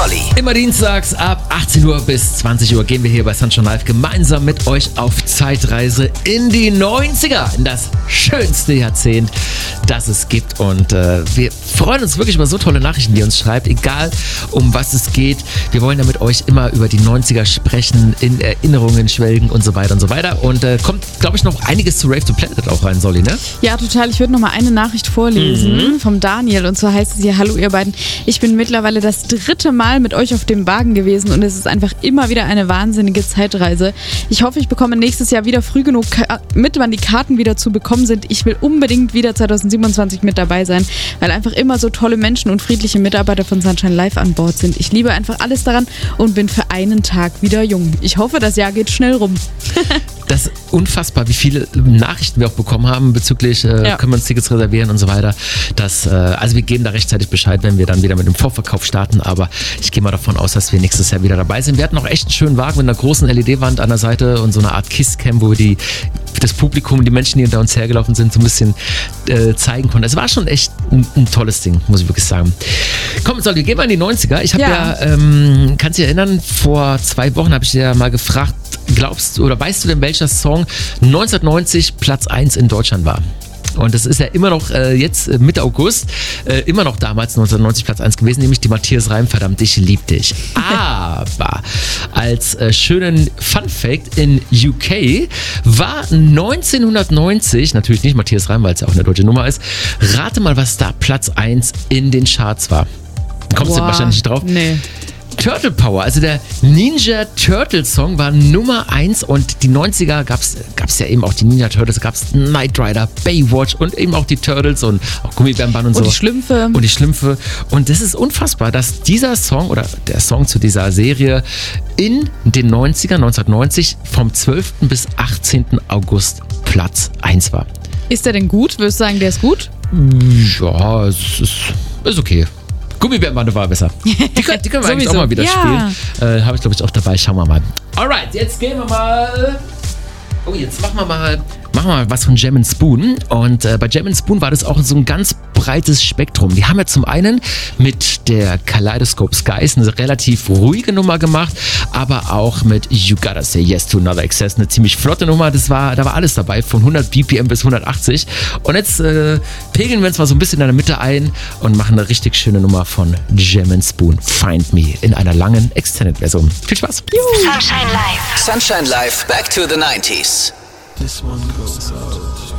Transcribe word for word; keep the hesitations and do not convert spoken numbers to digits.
Olli. Immer dienstags ab achtzehn Uhr bis zwanzig Uhr gehen wir hier bei Sunshine Live gemeinsam mit euch auf Zeitreise in die neunziger, in das schönste Jahrzehnt, das es gibt. Und äh, wir freuen uns wirklich über so tolle Nachrichten, die ihr uns schreibt, egal um was es geht. Wir wollen ja mit euch immer über die neunziger sprechen, in Erinnerungen schwelgen und so weiter und so weiter. Und äh, kommt, glaube ich, noch einiges zu Rave to Planet auch rein, Solly, ne? Ja, total. Ich würde noch mal eine Nachricht vorlesen mhm. vom Daniel. Und zwar heißt es hier: Hallo ihr beiden, ich bin mittlerweile das dritte Mal mit euch auf dem Wagen gewesen und es ist einfach immer wieder eine wahnsinnige Zeitreise. Ich hoffe, ich bekomme nächstes Jahr wieder früh genug mit, wann die Karten wieder zu bekommen sind. Ich will unbedingt wieder zwanzig siebenundzwanzig mit dabei sein, weil einfach immer so tolle Menschen und friedliche Mitarbeiter von Sunshine Live an Bord sind. Ich liebe einfach alles daran und bin für einen Tag wieder jung. Ich hoffe, das Jahr geht schnell rum. Das ist unfassbar, wie viele Nachrichten wir auch bekommen haben bezüglich, äh, ja. können wir uns Tickets reservieren und so weiter. Das, äh, also wir geben da rechtzeitig Bescheid, wenn wir dann wieder mit dem Vorverkauf starten, aber ich gehe mal davon aus, dass wir nächstes Jahr wieder dabei sind. Wir hatten auch echt einen schönen Wagen mit einer großen L E D-Wand an der Seite und so eine Art Kisscam, wo wir die, das Publikum, die Menschen, die hinter uns hergelaufen sind, so ein bisschen äh, zeigen konnten. Es war schon echt ein, ein tolles Ding, muss ich wirklich sagen. Komm, Solly, gehen wir in die neunziger. Ich habe ja, ja ähm, kannst du dich erinnern, vor zwei Wochen habe ich dir ja mal gefragt, glaubst du oder weißt du denn, welcher Song neunzehnhundertneunzig Platz eins in Deutschland war? Und das ist ja immer noch äh, jetzt äh, Mitte August, äh, immer noch damals neunzehnhundertneunzig Platz eins gewesen, nämlich die Matthias Reim, verdammt, ich lieb dich. Aber als äh, schönen Fun-Fact in U K war neunzehnhundertneunzig, natürlich nicht Matthias Reim, weil es ja auch eine deutsche Nummer ist, rate mal, was da Platz eins in den Charts war. Kommst du wahrscheinlich nicht drauf? Nee. Turtle Power, also der Ninja Turtle Song war Nummer eins und die neunziger gab es ja eben auch die Ninja Turtles, gab es Knight Rider, Baywatch und eben auch die Turtles und auch Gummibärenband und so. Und die Schlümpfe. Und die Schlümpfe. Und das ist unfassbar, dass dieser Song oder der Song zu dieser Serie in den neunzigern, neunzehnhundertneunzig vom zwölften bis achtzehnten August Platz eins war. Ist der denn gut? Würdest du sagen, der ist gut? Ja, es ist, ist okay. Gummibärenbande war besser. Die können, die können wir eigentlich auch mal wieder ja. spielen. Äh, Habe ich, glaube ich, auch dabei. Schauen wir mal. Alright, jetzt gehen wir mal. Oh, jetzt machen wir mal, machen wir mal was von Jam and Spoon. Und äh, bei Jam and Spoon war das auch so ein ganz breites Spektrum. Die haben ja zum einen mit der Kaleidoscope Skies eine relativ ruhige Nummer gemacht, aber auch mit You Gotta Say Yes to Another Excess eine ziemlich flotte Nummer. Das war, da war alles dabei, von hundert B P M bis hundertachtzig. Und jetzt äh, pegeln wir uns mal so ein bisschen in der Mitte ein und machen eine richtig schöne Nummer von Jam and Spoon, Find Me, in einer langen Extended-Version. Viel Spaß! Juhu. Sunshine Live. Sunshine Live, back to the nineties. This one goes out